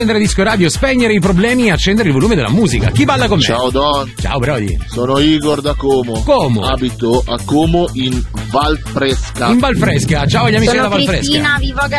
Accendere Disco Radio, spegnere i problemi e accendere il volume della musica. Chi balla con me? Ciao Don. Ciao Brody. Sono Igor da Como. Como? Abito a Como in Valfresca. In Valfresca. Ciao agli amici Sono della Valfresca. Cristina, vivo a